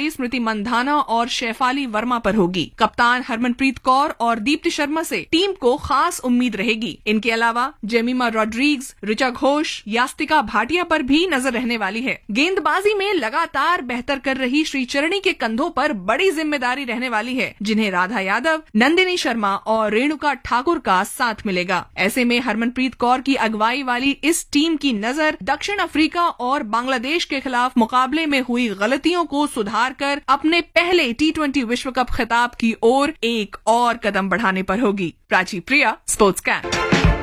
पारी स्मृति मंधाना और शेफाली वर्मा पर होगी। कप्तान हरमनप्रीत कौर और दीप्ति शर्मा से टीम को खास उम्मीद रहेगी। इनके अलावा जेमिमा रॉड्रिग्स, ऋचा घोष, यास्तिका भाटिया पर भी नजर रहने वाली है। गेंदबाजी में लगातार बेहतर कर रही श्रीचरणी के कंधों पर बड़ी जिम्मेदारी रहने वाली है, जिन्हें राधा यादव, नंदिनी शर्मा और रेणुका ठाकुर का साथ मिलेगा। ऐसे में हरमनप्रीत कौर की अगुवाई वाली इस टीम की नजर दक्षिण अफ्रीका और बांग्लादेश के खिलाफ मुकाबले में हुई गलतियों को सुधार कर अपने पहले T20 विश्व कप खिताब की ओर एक और कदम बढ़ाने पर होगी। प्राची प्रिया, स्पोर्ट्स कैन।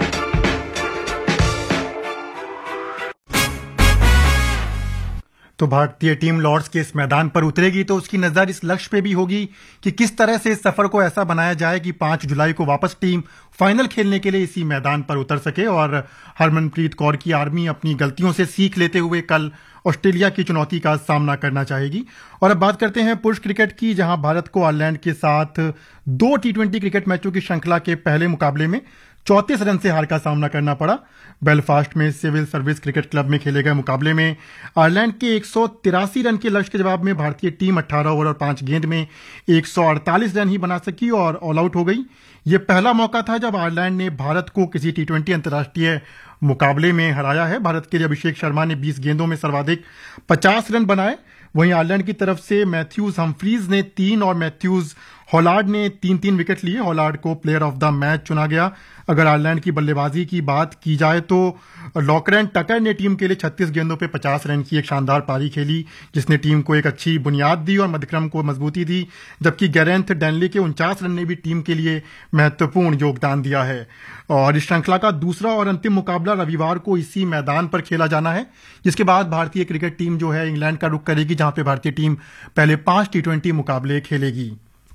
तो भारतीय टीम लॉर्ड्स के इस मैदान पर उतरेगी तो उसकी नजर इस लक्ष्य पे भी होगी कि किस तरह से इस सफर को ऐसा बनाया जाए कि 5 जुलाई को वापस टीम फाइनल खेलने के लिए इसी मैदान पर उतर सके और हरमनप्रीत कौर की आर्मी अपनी गलतियों से सीख लेते हुए कल ऑस्ट्रेलिया की चुनौती का सामना करना चाहेगी। और अब बात करते हैं पुरुष क्रिकेट की, जहां भारत को आयरलैंड के साथ 2 T20 क्रिकेट मैचों की श्रृंखला के पहले मुकाबले में 34 रन से हार का सामना करना पड़ा। बेलफास्ट में सिविल सर्विस क्रिकेट क्लब में खेले गए मुकाबले में आयरलैंड के 183 रन के लक्ष्य के जवाब में भारतीय टीम 18 ओवर और 5 गेंद में 148 रन ही बना सकी और ऑल आउट हो गई। ये पहला मौका था जब आयरलैंड ने भारत को किसी T20 अंतर्राष्ट्रीय मुकाबले में हराया है। भारत के लिए अभिषेक शर्मा ने 20 गेंदों में सर्वाधिक 50 रन बनाए। वहीं आयरलैंड की तरफ से मैथ्यूज हम्फ्रीज ने 3 और मैथ्यूज हॉलार्ड ने 3-3 विकेट लिए। हॉलार्ड को प्लेयर ऑफ द मैच चुना गया। अगर आयरलैंड की बल्लेबाजी की बात की जाए तो लॉकरैन टकर ने टीम के लिए 36 गेंदों पे 50 रन की एक शानदार पारी खेली, जिसने टीम को एक अच्छी बुनियाद दी और मध्यक्रम को मजबूती दी, जबकि गैरेंथ डैनले के 49 रन ने भी टीम के लिए महत्वपूर्ण योगदान दिया है। और इस श्रृंखला का दूसरा और अंतिम मुकाबला रविवार को इसी मैदान पर खेला जाना है, जिसके बाद भारतीय क्रिकेट टीम जो है इंग्लैंड का रुख करेगी, जहां पे भारतीय टीम पहले 5 T20 मुकाबले खेलेगी।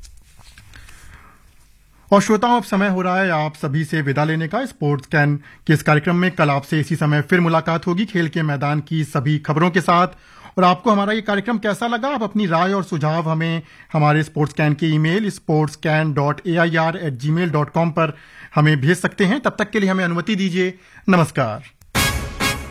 और श्रोताओं, अब समय हो रहा है आप सभी से विदा लेने का। स्पोर्ट्स कैन के इस कार्यक्रम में कल आपसे इसी समय फिर मुलाकात होगी खेल के मैदान की सभी खबरों के साथ। और आपको हमारा ये कार्यक्रम कैसा लगा, आप अपनी राय और सुझाव हमें हमारे स्पोर्ट्स कैन के ईमेल sportscan.air@gmail.com पर हमें भेज सकते हैं। तब तक के लिए हमें अनुमति दीजिए। नमस्कार।